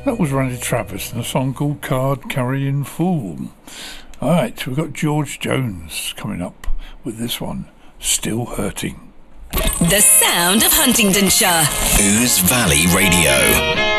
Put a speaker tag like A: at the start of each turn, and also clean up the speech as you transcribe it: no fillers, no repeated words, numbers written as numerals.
A: That was Randy Travis and a song called Card Carrying Fool. Alright, we've got George Jones coming up with this one, Still Hurting.
B: The sound of Huntingdonshire.
C: Ouse Valley Radio.